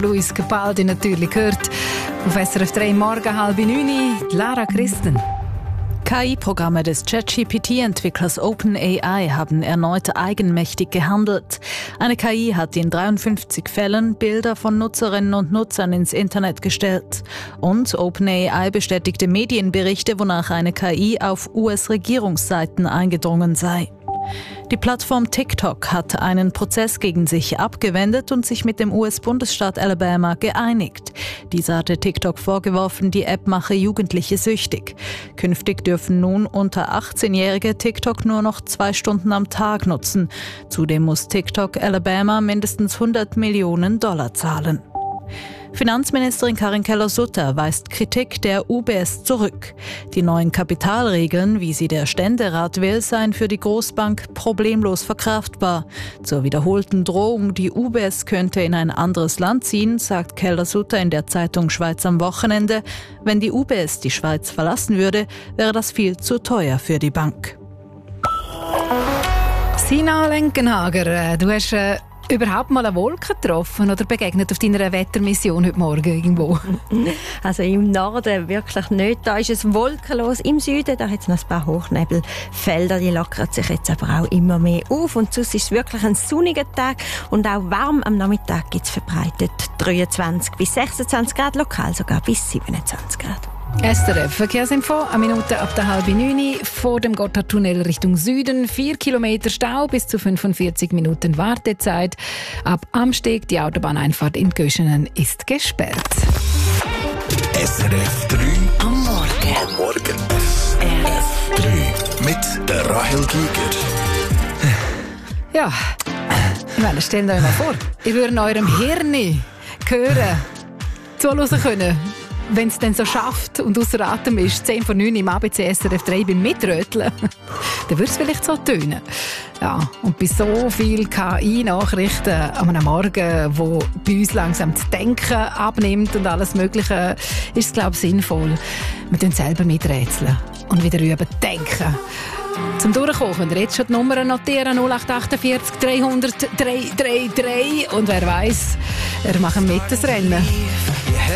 Luis Capaldi natürlich gehört. Auf SRF 3 morgen 8:30, Lara Christen. KI-Programme des ChatGPT-Entwicklers OpenAI haben erneut eigenmächtig gehandelt. Eine KI hat in 53 Fällen Bilder von Nutzerinnen und Nutzern ins Internet gestellt. Und OpenAI bestätigte Medienberichte, wonach eine KI auf US-Regierungsseiten eingedrungen sei. Die Plattform TikTok hat einen Prozess gegen sich abgewendet und sich mit dem US-Bundesstaat Alabama geeinigt. Dieser hatte TikTok vorgeworfen, die App mache Jugendliche süchtig. Künftig dürfen nun unter 18-Jährige TikTok nur noch 2 Stunden am Tag nutzen. Zudem muss TikTok Alabama mindestens $100 Millionen zahlen. Finanzministerin Karin Keller-Sutter weist Kritik der UBS zurück. Die neuen Kapitalregeln, wie sie der Ständerat will, seien für die Großbank problemlos verkraftbar. Zur wiederholten Drohung, die UBS könnte in ein anderes Land ziehen, sagt Keller-Sutter in der Zeitung Schweiz am Wochenende. Wenn die UBS die Schweiz verlassen würde, wäre das viel zu teuer für die Bank. Sina Lenkenhager, du hast überhaupt mal eine Wolke getroffen oder begegnet auf deiner Wettermission heute Morgen irgendwo? Also im Norden wirklich nicht. Da ist es wolkenlos. Im Süden da hat es noch ein paar Hochnebelfelder. Die lockern sich jetzt aber auch immer mehr auf. Und sonst ist es wirklich ein sonniger Tag und auch warm. Am Nachmittag gibt es verbreitet 23 bis 26 Grad, lokal sogar bis 27 Grad. SRF Verkehrsinfo, eine Minute ab der 8:30 vor dem Gotthardtunnel Richtung Süden. 4 Kilometer Stau, bis zu 45 Minuten Wartezeit. Ab Amsteg, die Autobahneinfahrt in Göschenen ist gesperrt. SRF 3 am Morgen. Am Morgen. SRF 3 mit der Rahel Giger. Ja, ich meine, stellt euch mal vor, ihr würdet eurem Hirn hören, zuhören können. Wenn es dann so schafft und ausser Atem ist, 10 vor 9 im ABC SRF 3 beim Mitröteln, dann würde es vielleicht so tönen. Ja, und bei so viel KI-Nachrichten an einem Morgen, wo bei uns langsam das Denken abnimmt und alles Mögliche, ist es, glaube ich, sinnvoll. Wir tun selber miträtseln und wieder üben denken. Zum Durchkommen könnt ihr jetzt schon die Nummern notieren: 0848 300 333. Und wer weiss, wir machen mit das Rennen.